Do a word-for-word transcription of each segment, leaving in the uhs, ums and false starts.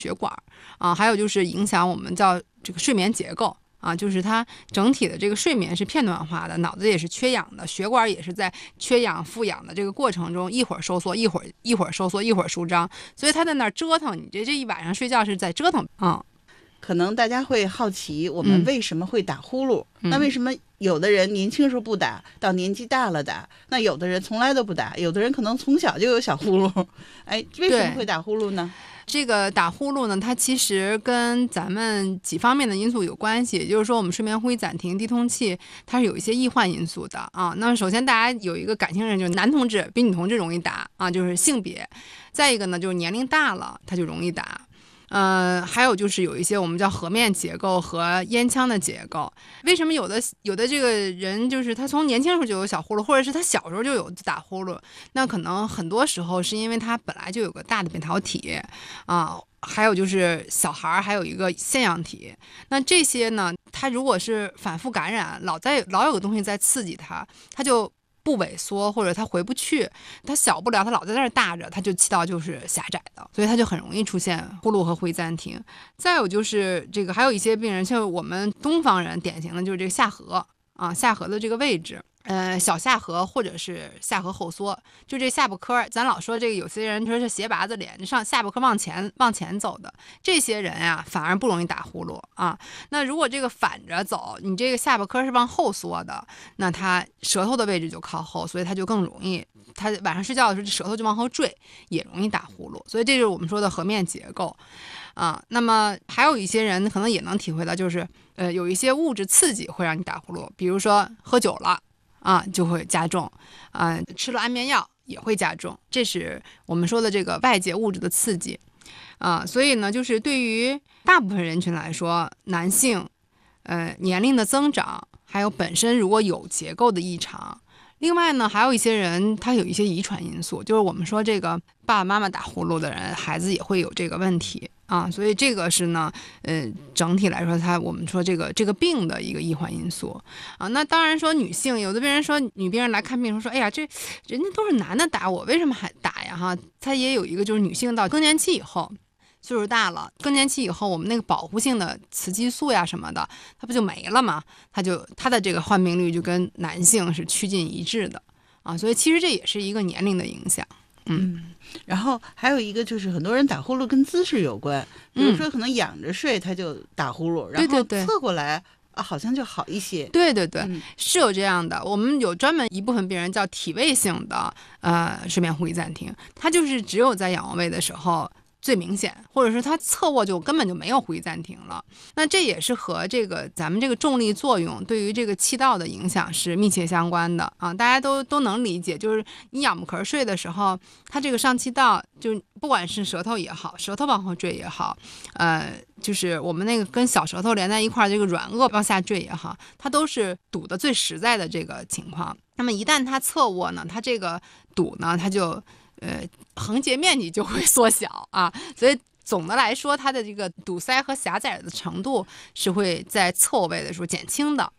血管啊，还有就是影响我们叫这个睡眠结构啊，就是它整体的这个睡眠是片段化的，脑子也是缺氧的，血管也是在缺氧复氧的这个过程中，一会儿收缩，一会儿一会儿收缩，一会儿舒张，所以它在那儿折腾，你这这一晚上睡觉是在折腾啊。 可能大家会好奇，我们为什么会打呼噜？ 嗯、 那为什么有的人年轻时候不打，到年纪大了打？那有的人从来都不打，有的人可能从小就有小呼噜。哎，为什么会打呼噜呢？ 这个打呼噜呢，它其实跟咱们几方面的因素有关系，也就是说我们睡眠呼吸暂停低通气它是有一些易患因素的啊。那么首先大家有一个感性认知，就是男同志比女同志容易打啊，就是性别。再一个呢，就是年龄大了它就容易打。呃，还有就是有一些我们叫颌面结构和咽腔的结构。为什么有的有的这个人就是他从年轻时候就有小呼噜，或者是他小时候就有打呼噜，那可能很多时候是因为他本来就有个大的扁桃体啊，还有就是小孩还有一个腺样体。那这些呢，他如果是反复感染，老在老有个东西在刺激他，他就不萎缩，或者他回不去，他小不了，他老在那儿大着，他就气道就是狭窄的，所以他就很容易出现呼噜和呼吸暂停。再有就是这个还有一些病人，像我们东方人典型的就是这个下颌啊，下颌的这个位置，呃，小下颌或者是下颌后缩，就这下巴颏，咱老说这个有些人说是斜拔子脸，上下巴颏往前往前走的，这些人啊反而不容易打呼噜啊。那如果这个反着走，你这个下巴颏是往后缩的，那他舌头的位置就靠后，所以他就更容易，他晚上睡觉的时候舌头就往后坠，也容易打呼噜。所以这就是我们说的颌面结构啊。那么还有一些人可能也能体会到，就是呃有一些物质刺激会让你打呼噜，比如说喝酒了啊，就会加重，啊，吃了安眠药也会加重，这是我们说的这个外界物质的刺激，啊，所以呢，就是对于大部分人群来说，男性，呃，年龄的增长，还有本身如果有结构的异常，另外呢，还有一些人他有一些遗传因素，就是我们说这个爸爸妈妈打呼噜的人，孩子也会有这个问题。啊，所以这个是呢，呃，整体来说，它我们说这个这个病的一个易患因素啊。那当然说女性，有的病人说女病人来看病说，哎呀，这人家都是男的打，我为什么还打呀？哈，它也有一个就是女性到更年期以后，岁数大了，更年期以后，我们那个保护性的雌激素呀什么的，它不就没了吗？它就它的这个患病率就跟男性是趋近一致的啊。所以其实这也是一个年龄的影响。嗯， 然后还有一个就是很多人打呼噜跟姿势有关，比如说可能仰着睡他就打呼噜， 嗯、 然后对对对侧过来啊好像就好一些。 对对对、 嗯， 是有这样的。我们有专门一部分病人叫体位性的呃睡眠呼吸暂停，他就是只有在仰卧位的时候最明显，或者是他侧卧就根本就没有呼吸暂停了。那这也是和这个咱们这个重力作用对于这个气道的影响是密切相关的啊，大家都都能理解。就是你仰不壳睡的时候，它这个上气道就不管是舌头也好，舌头往后坠也好，呃，就是我们那个跟小舌头连在一块儿这个软腭往下坠也好，它都是堵的最实在的这个情况。那么一旦它侧卧呢，它这个堵呢，它就呃，横截面积就会缩小啊，所以总的来说，它的这个堵塞和狭窄的程度是会在侧位的时候减轻的。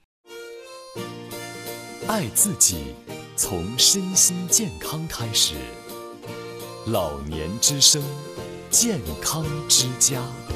爱自己，从身心健康开始。老年之声，健康之家。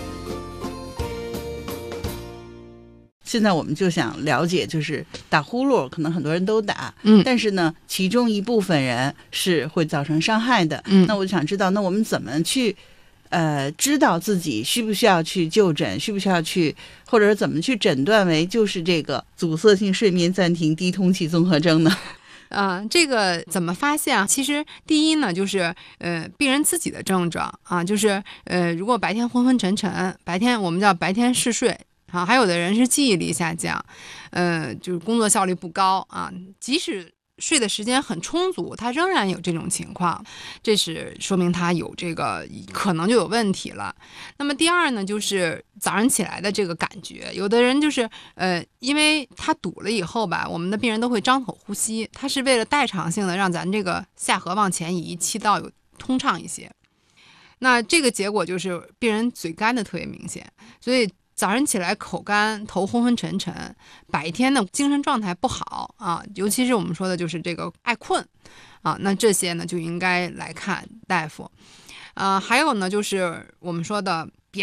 现在我们就想了解，就是打呼噜，可能很多人都打， 嗯， 但是呢，其中一部分人是会造成伤害的。 嗯， 那我就想知道，那我们怎么去，呃，知道自己需不需要去就诊，需不需要去，或者是怎么去诊断为就是这个阻塞性睡眠暂停低通气综合征呢？ 啊、呃，这个怎么发现啊？其实第一呢，就是呃，病人自己的症状啊，就是呃，如果白天昏昏沉沉，白天我们叫白天嗜睡。啊，还有的人是记忆力下降，呃，就是工作效率不高啊，即使睡的时间很充足，他仍然有这种情况，这是说明他有这个可能就有问题了。那么第二呢，就是早上起来的这个感觉，有的人就是呃，因为他堵了以后吧，我们的病人都会张口呼吸，他是为了代偿性的让咱这个下颌往前移，气道有通畅一些。那这个结果就是病人嘴干的特别明显，所以早上起来口干头昏昏沉沉，白天的精神状态不好啊，尤其是我们说的就是这个爱困啊，那这些呢就应该来看大夫。呃，还有呢就是我们说的